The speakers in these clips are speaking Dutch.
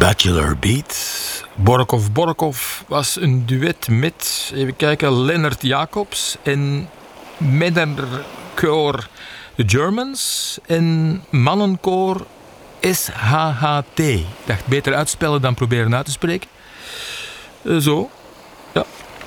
Bachelor Beat. Borokov was een duet met, even kijken, Lennart Jacobs en Männerchor The Germans en mannenkoor SHHT. Ik dacht, beter uitspellen dan proberen uit te spreken. Zo, ja.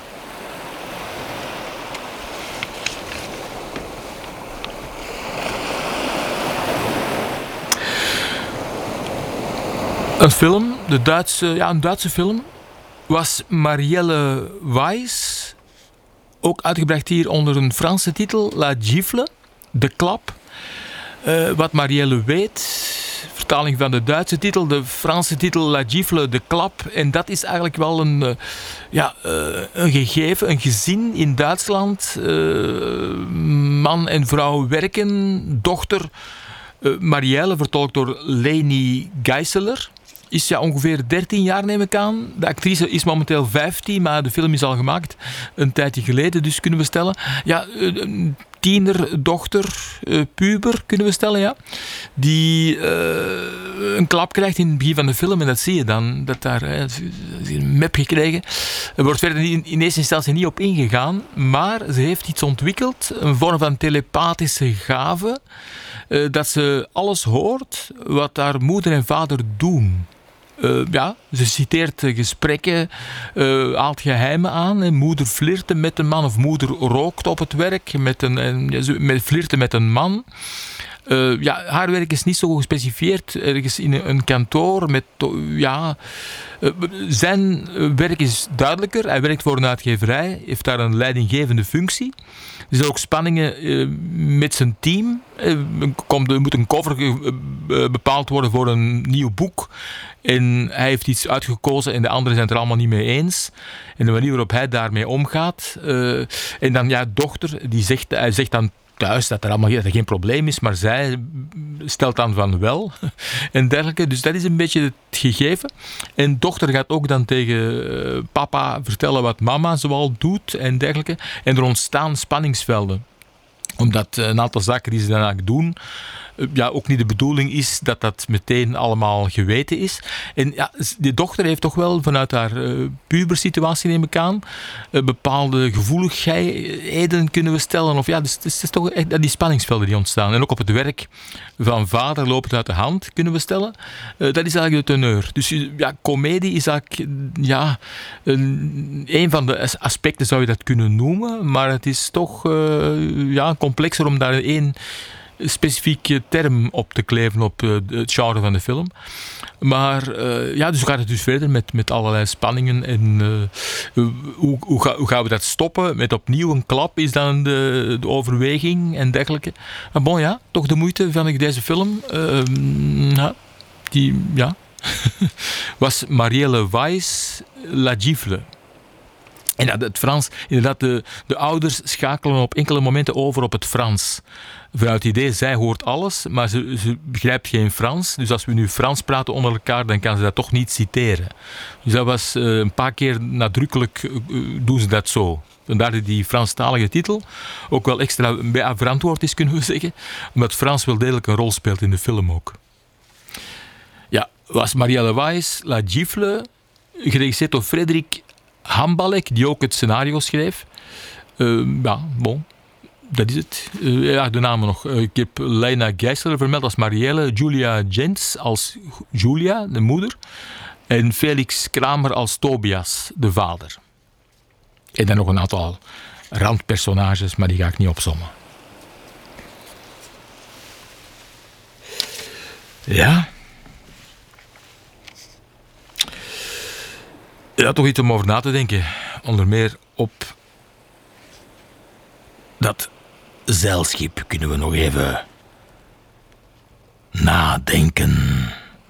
Een film, een Duitse film, was Marielle Weiss, ook uitgebracht hier onder een Franse titel, La Gifle, De Klap. Wat Marielle weet, vertaling van de Duitse titel, de Franse titel La Gifle, De Klap. En dat is eigenlijk wel een gegeven, een gezin in Duitsland. Man en vrouw werken, dochter Marielle, vertolkt door Leni Geisler, is ongeveer 13 jaar, neem ik aan. De actrice is momenteel 15, maar de film is al gemaakt. Een tijdje geleden, dus kunnen we stellen. Ja, een tienerdochter, puber, kunnen we stellen, ja. Die een klap krijgt in het begin van de film. En dat zie je dan, dat daar een mep gekregen. Er wordt verder in eerste instantie niet op ingegaan. Maar ze heeft iets ontwikkeld, een vorm van telepathische gave. Dat ze alles hoort wat haar moeder en vader doen. Ze citeert gesprekken, haalt geheimen aan. Moeder flirte met een man of moeder rookt op het werk, flirten met een man. Haar werk is niet zo gespecifieerd. Ergens in een kantoor zijn werk is duidelijker. Hij werkt voor een uitgeverij, heeft daar een leidinggevende functie. Er zijn ook spanningen met zijn team. Er moet een cover bepaald worden voor een nieuw boek. En hij heeft iets uitgekozen en de anderen zijn het er allemaal niet mee eens. En de manier waarop hij daarmee omgaat. En dan, dochter, hij zegt dan thuis dat er geen probleem is, maar zij stelt dan van wel en dergelijke. Dus dat is een beetje het gegeven. En dochter gaat ook dan tegen papa vertellen wat mama zoal doet en dergelijke. En er ontstaan spanningsvelden. Omdat een aantal zaken die ze dan eigenlijk doen, ook niet de bedoeling is dat dat meteen allemaal geweten is. En die dochter heeft toch wel vanuit haar pubersituatie, neem ik aan, bepaalde gevoeligheden kunnen we stellen. Dus het is toch echt die spanningsvelden die ontstaan. En ook op het werk van vader loopt het uit de hand, kunnen we stellen. Dat is eigenlijk de teneur. Dus komedie is eigenlijk een van de aspecten zou je dat kunnen noemen. Maar het is toch complexer om daar één specifieke term op te kleven op het genre van de film. Maar dus gaat het dus verder met allerlei spanningen. En hoe gaan we dat stoppen? Met opnieuw een klap is dan de overweging en dergelijke. Maar toch de moeite van deze film. Was Marielle Weiss, La Gifle. En het Frans, inderdaad, de ouders schakelen op enkele momenten over op het Frans. Vanuit het idee, zij hoort alles, maar ze begrijpt geen Frans. Dus als we nu Frans praten onder elkaar, dan kan ze dat toch niet citeren. Dus dat was een paar keer nadrukkelijk, doen ze dat zo. Vandaar die Franstalige titel ook wel extra verantwoord is, kunnen we zeggen. Omdat Frans wel degelijk een rol speelt in de film ook. Ja, was Marielle Weiss, La Gifle, geregisseerd door Frederik Hambalek, die ook het scenario schreef. Dat is het. De namen nog. Ik heb Lena Geisler vermeld als Marielle, Julia Jens als Julia, de moeder, en Felix Kramer als Tobias, de vader. En dan nog een aantal randpersonages, maar die ga ik niet opsommen. Ja. Ja, toch iets om over na te denken. Onder meer op dat zeilschip kunnen we nog even nadenken.